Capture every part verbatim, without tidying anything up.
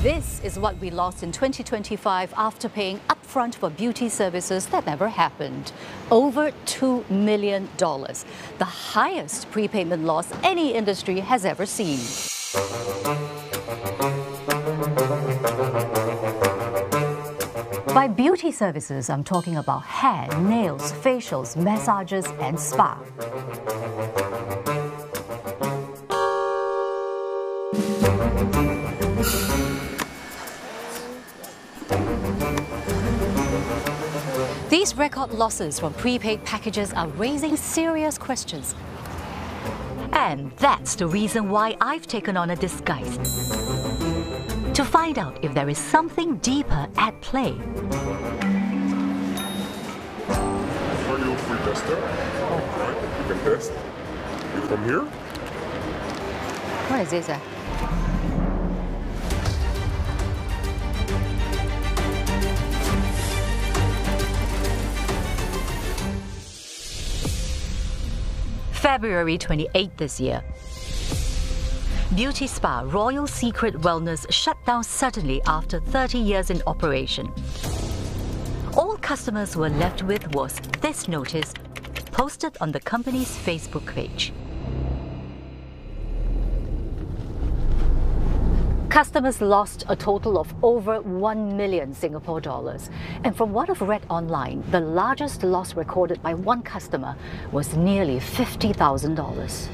This is what we lost in twenty twenty-five after paying upfront for beauty services that never happened. Over two million dollars, the highest prepayment loss any industry has ever seen. By beauty services, I'm talking about hair, nails, facials, massages, and spa. These record losses from prepaid packages are raising serious questions. And that's the reason why I've taken on a disguise. To find out if there is something deeper at play. Are you a free tester? Alright, you can test. You from here? What is this? Uh? February twenty-eighth this year. Beauty spa Royal Secret Wellness shut down suddenly after thirty years in operation. All customers were left with was this notice posted on the company's Facebook page. Customers lost a total of over one million Singapore dollars. And from what I've read online, the largest loss recorded by one customer was nearly fifty thousand dollars.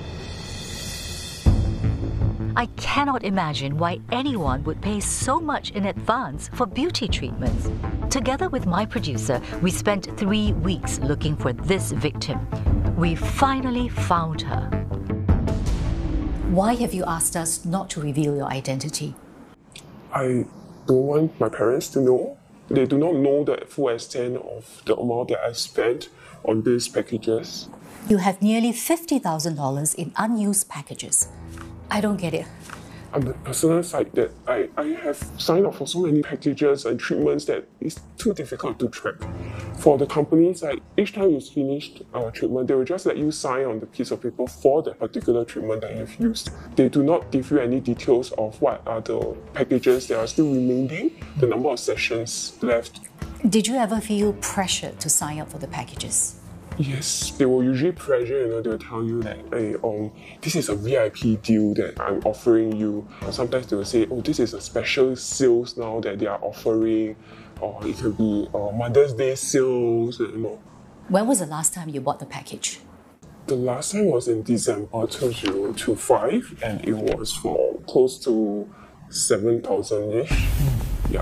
I cannot imagine why anyone would pay so much in advance for beauty treatments. Together with my producer, we spent three weeks looking for this victim. We finally found her. Why have you asked us not to reveal your identity? I don't want my parents to know. They do not know the full extent of the amount that I spent on these packages. You have nearly fifty thousand dollars in unused packages. I don't get it. On the personal side, that I, I have signed up for so many packages and treatments that it's too difficult to track. For the companies, like each time you finished a treatment, they will just let you sign on the piece of paper for the particular treatment that you've used. They do not give you any details of what are the packages that are still remaining, the number of sessions left. Did you ever feel pressured to sign up for the packages? Yes, they will usually pressure, you know, they'll tell you that, hey, um, this is a V I P deal that I'm offering you. Or sometimes they will say, oh, this is a special sales now that they are offering. Or it could be uh, Mother's Day sales, you know. When was the last time you bought the package? The last time was in December two thousand twenty-five, and it was for close to seven thousand-ish. Yeah.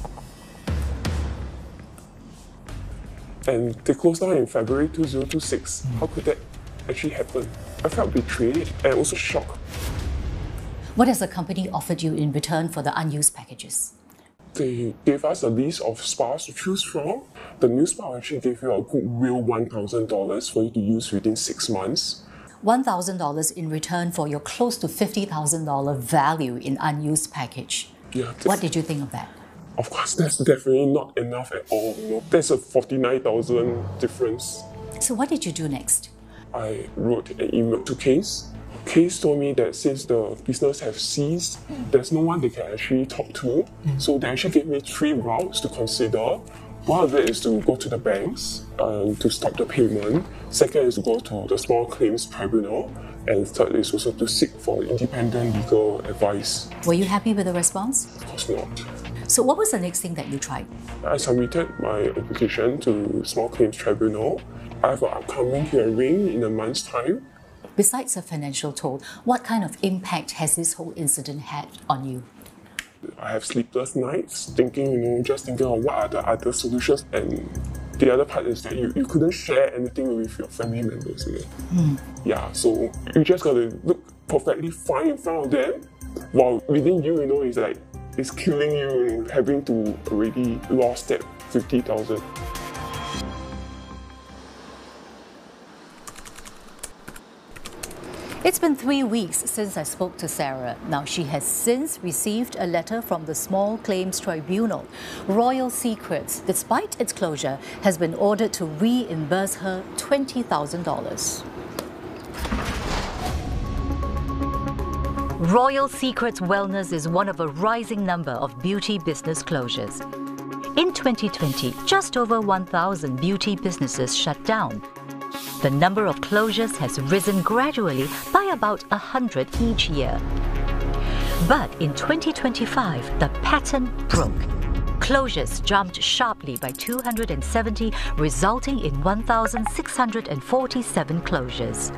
And they closed down in February two thousand twenty-six. How could that actually happen? I felt betrayed and also shocked. What has the company offered you in return for the unused packages? They gave us a list of spas to choose from. The new spa actually gave you a goodwill one thousand dollars for you to use within six months. one thousand dollars in return for your close to fifty thousand dollars value in unused package. Yeah, what did you think of that? Of course, that's definitely not enough at all. You know, there's a forty-nine thousand difference. So what did you do next? I wrote an email to Case. Case told me that since the business have ceased, there's no one they can actually talk to. So they actually gave me three routes to consider. One of it is to go to the banks um, to stop the payment. Second is to go to the small claims tribunal. And third is also to seek for independent legal advice. Were you happy with the response? Of course not. So what was the next thing that you tried? I submitted my application to Small Claims Tribunal. I have an upcoming hearing in a month's time. Besides a financial toll, what kind of impact has this whole incident had on you? I have sleepless nights, thinking, you know, just thinking of what are the other solutions. And the other part is that you, you couldn't share anything with your family members. You know? mm. Yeah, so you just gotta look perfectly fine in front of them, while within you, you know, it's like, it's killing you, having to already lost that fifty thousand. It's been three weeks since I spoke to Sarah. Now, she has since received a letter from the Small Claims Tribunal. Royal Secrets, despite its closure, has been ordered to reimburse her twenty thousand dollars. Royal Secrets Wellness is one of a rising number of beauty business closures. In twenty twenty, just over one thousand beauty businesses shut down. The number of closures has risen gradually by about one hundred each year. But in twenty twenty-five, the pattern broke. Closures jumped sharply by two hundred seventy, resulting in one thousand six hundred forty-seven closures.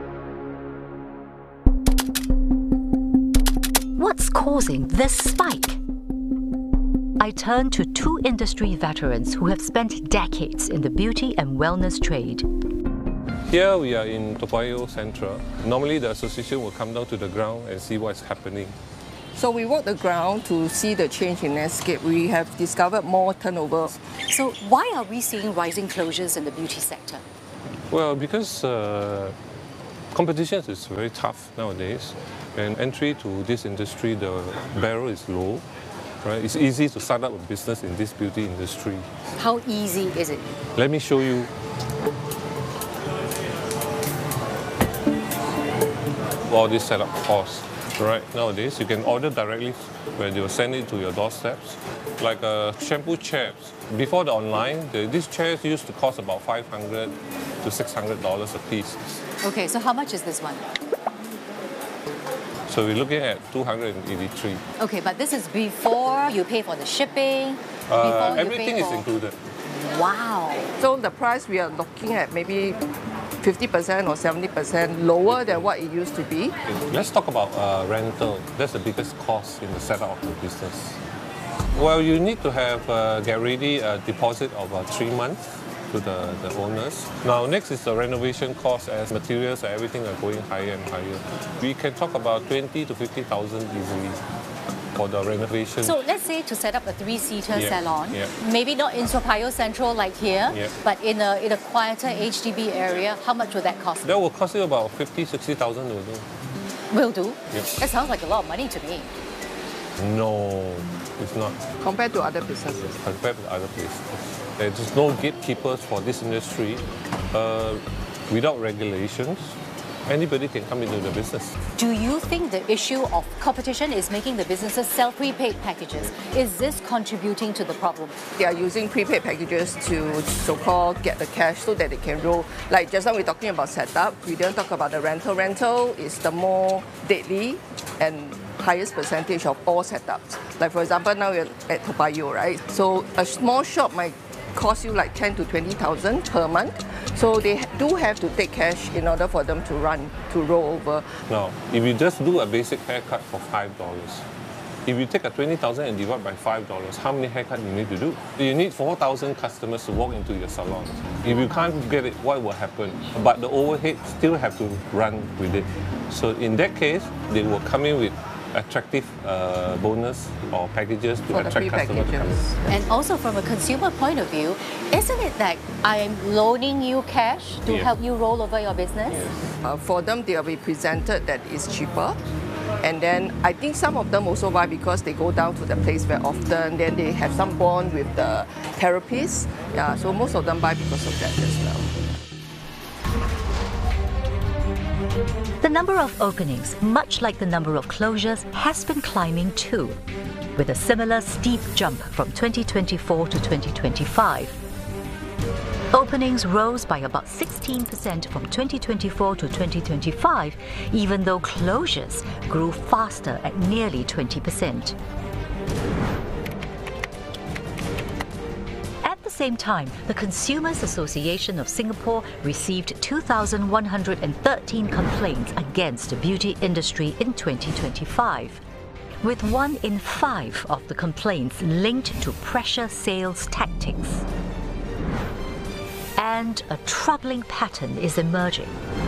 What's causing this spike? I turn to two industry veterans who have spent decades in the beauty and wellness trade. Here we are in Toa Payoh Central. Normally the association will come down to the ground and see what's happening. So we walk the ground to see the change in landscape. We have discovered more turnover. So why are we seeing rising closures in the beauty sector? Well, because uh, competition is very tough nowadays, and entry to this industry, the barrier is low. Right? It's easy to start up a business in this beauty industry. How easy is it? Let me show you. All this setup costs. Right, nowadays you can order directly where they will send it to your doorsteps. Like uh, shampoo chairs. Before the online, the, these chairs used to cost about five hundred to six hundred dollars a piece. Okay, so how much is this one? So we're looking at two hundred eighty-three. Okay, but this is before you pay for the shipping. Uh, before everything you pay is for... included. Wow. So the price we are looking at maybe fifty percent or seventy percent lower than what it used to be. Let's talk about uh, rental. That's the biggest cost in the setup of the business. Well, you need to have uh, get ready a deposit of uh, three months to the, the owners. Now, next is the renovation cost, as materials and everything are going higher and higher. We can talk about twenty to fifty thousand easily for the renovation. So let's say to set up a three-seater Yeah, salon, yeah. maybe not in Toa Payoh Central like here, Yeah. but in a, in a quieter H D B area, how much would that cost? That will cost you about fifty, sixty thousand will do. Will do? Yep. That sounds like a lot of money to me. No, it's not Compared to other businesses. compared to other places. There's no gatekeepers for this industry. Uh, without regulations, anybody can come into the business. Do you think the issue of competition is making the businesses sell prepaid packages? Is this contributing to the problem? They are using prepaid packages to so-called get the cash so that they can roll. Like just now we're talking about setup, we didn't talk about the rental. Rental is the more deadly and highest percentage of all setups. Like for example, now we're at Toa Payoh, right? So a small shop might cost you like ten to twenty thousand per month. So they do have to take cash in order for them to run, to roll over. Now, if you just do a basic haircut for five dollars, if you take a twenty thousand and divide by five dollars, how many haircuts you need to do? You need four thousand customers to walk into your salon. If you can't get it, what will happen? But the overhead still have to run with it. So in that case, they will come in with attractive uh, bonus or packages to For the attract free customers to come in. packages. And also from a consumer point of view, isn't it that I'm loaning you cash to Yeah. help you roll over your business? Uh, for them, they'll be presented that it's cheaper. And then I think some of them also buy because they go down to the place very often. Then they have some bond with the therapist. Yeah, so most of them buy because of that as well. The number of openings, much like the number of closures, has been climbing too, with a similar steep jump from twenty twenty-four to twenty twenty-five. Openings rose by about sixteen percent from twenty twenty-four to twenty twenty-five, even though closures grew faster at nearly twenty percent. At the same time, the Consumers Association of Singapore received two thousand one hundred thirteen complaints against the beauty industry in twenty twenty-five, with one in five of the complaints linked to pressure sales tactics. And a troubling pattern is emerging.